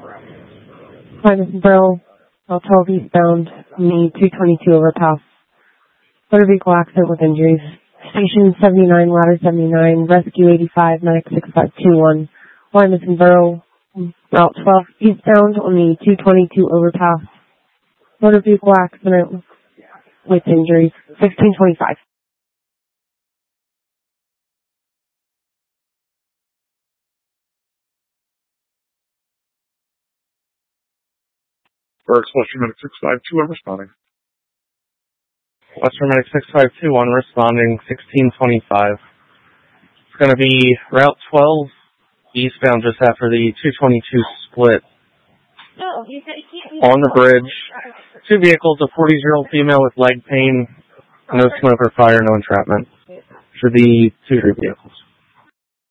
Hi, this is Brill. Route 12 eastbound, me 222 overpass. Motor vehicle accident with injuries. Station 79, ladder 79, rescue 85, medic 6521. Line is in Borough, Route 12 eastbound on the 222 overpass. Motor vehicle accident with injuries. 1625. Berks, Western Medic 652, responding. Western Medic 6521 responding 1625. It's going to be Route 12 eastbound just after the 222 split. On the bridge, two vehicles, a 40-year-old female with leg pain, no smoke or fire, no entrapment. For the two vehicles.